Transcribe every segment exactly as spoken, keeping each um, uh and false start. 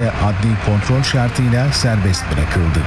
adli kontrol şartıyla serbest bırakıldı.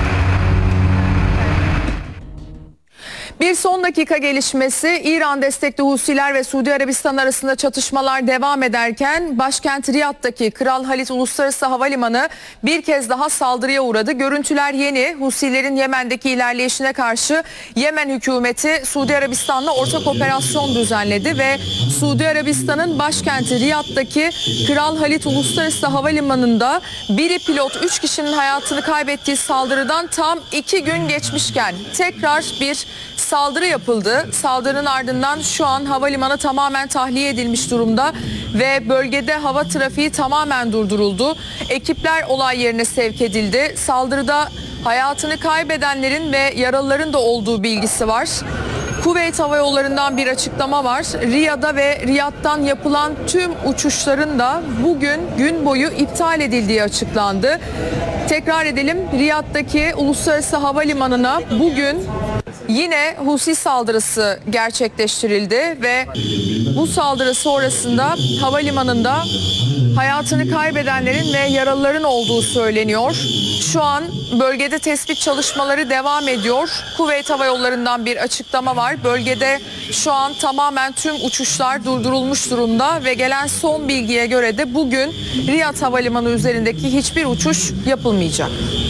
Bir son dakika gelişmesi, İran destekli Husiler ve Suudi Arabistan arasında çatışmalar devam ederken başkent Riyad'daki Kral Halid Uluslararası Havalimanı bir kez daha saldırıya uğradı. Görüntüler yeni. Husilerin Yemen'deki ilerleyişine karşı Yemen hükümeti Suudi Arabistan'la ortak operasyon düzenledi ve Suudi Arabistan'ın başkenti Riyad'daki Kral Halid Uluslararası Havalimanı'nda biri pilot üç kişinin hayatını kaybettiği saldırıdan tam iki gün geçmişken tekrar bir saldırı yapıldı. Saldırının ardından şu an havalimanı tamamen tahliye edilmiş durumda ve bölgede hava trafiği tamamen durduruldu. Ekipler olay yerine sevk edildi. Saldırıda hayatını kaybedenlerin ve yaralıların da olduğu bilgisi var. Kuveyt Hava Yolları'ndan bir açıklama var. Riyad'a ve Riyad'dan yapılan tüm uçuşların da bugün gün boyu iptal edildiği açıklandı. Tekrar edelim, Riyad'daki Uluslararası Havalimanı'na bugün yine Husi saldırısı gerçekleştirildi ve bu saldırı sonrasında havalimanında hayatını kaybedenlerin ve yaralıların olduğu söyleniyor. Şu an bölgede tespit çalışmaları devam ediyor. Kuveyt Hava Yolları'ndan bir açıklama var. Bölgede şu an tamamen tüm uçuşlar durdurulmuş durumda ve gelen son bilgiye göre de bugün Riyad Havalimanı üzerindeki hiçbir uçuş yapılmayacak.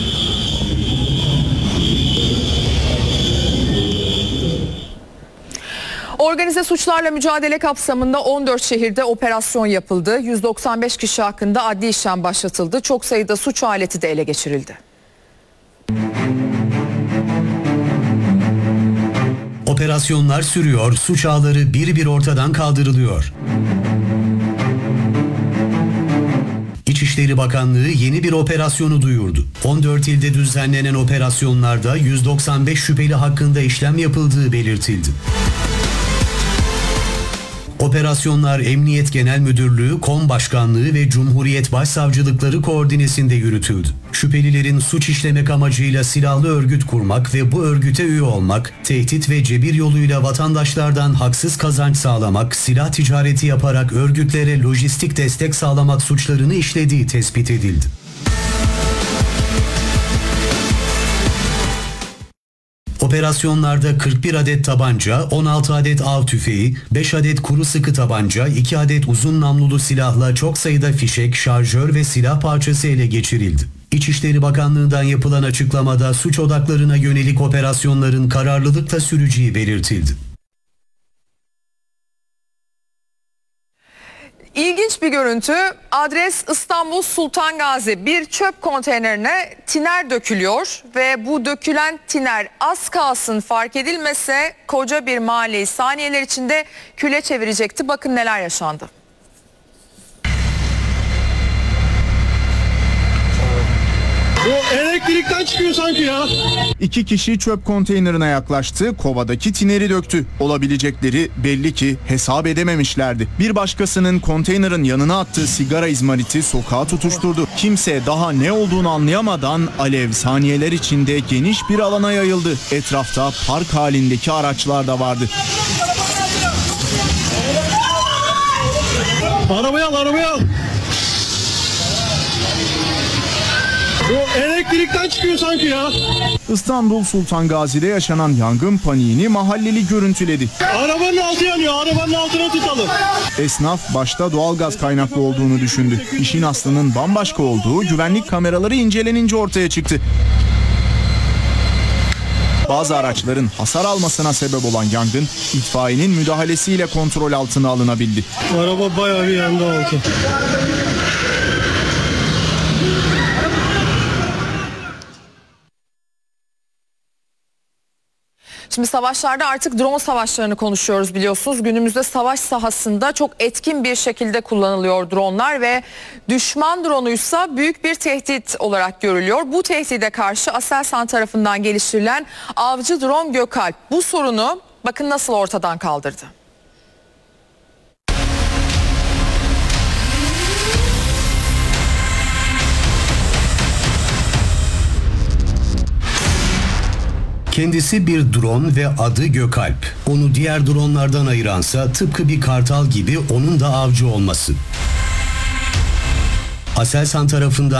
Organize suçlarla mücadele kapsamında on dört şehirde operasyon yapıldı. yüz doksan beş kişi hakkında adli işlem başlatıldı. Çok sayıda suç aleti de ele geçirildi. Operasyonlar sürüyor, suç ağları bir bir ortadan kaldırılıyor. İçişleri Bakanlığı yeni bir operasyonu duyurdu. on dört ilde düzenlenen operasyonlarda yüz doksan beş şüpheli hakkında işlem yapıldığı belirtildi. Operasyonlar Emniyet Genel Müdürlüğü, Kom Başkanlığı ve Cumhuriyet Başsavcılıkları koordinesinde yürütüldü. Şüphelilerin suç işlemek amacıyla silahlı örgüt kurmak ve bu örgüte üye olmak, tehdit ve cebir yoluyla vatandaşlardan haksız kazanç sağlamak, silah ticareti yaparak örgütlere lojistik destek sağlamak suçlarını işlediği tespit edildi. Operasyonlarda kırk bir adet tabanca, on altı adet av tüfeği, beş adet kuru sıkı tabanca, iki adet uzun namlulu silahla çok sayıda fişek, şarjör ve silah parçası ele geçirildi. İçişleri Bakanlığı'ndan yapılan açıklamada suç odaklarına yönelik operasyonların kararlılıkla süreceği belirtildi. İlginç bir görüntü. Adres İstanbul Sultan Gazi. Bir çöp konteynerine tiner dökülüyor ve bu dökülen tiner az kalsın fark edilmese koca bir mahalleyi saniyeler içinde küle çevirecekti. Bakın neler yaşandı. Bu elektrikten çıkıyor sanki ya. İki kişi çöp konteynerine yaklaştı, kovadaki tineri döktü. Olabilecekleri belli ki hesap edememişlerdi. Bir başkasının konteynerin yanına attığı sigara izmariti sokağa tutuşturdu. Kimse daha ne olduğunu anlayamadan alev saniyeler içinde geniş bir alana yayıldı. Etrafta park halindeki araçlar da vardı. Arabaya al, arabaya al. Bu elektrikten çıkıyor sanki ya. İstanbul Sultan Gazi'de yaşanan yangın paniğini mahalleli görüntüledi. Arabanın altı yanıyor, arabanın altına tutalım. Esnaf başta doğalgaz kaynaklı olduğunu düşündü. İşin aslının bambaşka olduğu güvenlik kameraları incelenince ortaya çıktı. Bazı araçların hasar almasına sebep olan yangın itfaiyenin müdahalesiyle kontrol altına alınabildi. Araba bayağı bir yandı oldu. Şimdi savaşlarda artık drone savaşlarını konuşuyoruz biliyorsunuz. Günümüzde savaş sahasında çok etkin bir şekilde kullanılıyor dronlar ve düşman dronuysa büyük bir tehdit olarak görülüyor. Bu tehdide karşı Aselsan tarafından geliştirilen avcı drone Gökalp bu sorunu bakın nasıl ortadan kaldırdı. Kendisi bir drone ve adı Gökalp. Onu diğer dronlardan ayıransa tıpkı bir kartal gibi onun da avcı olması. Aselsan tarafından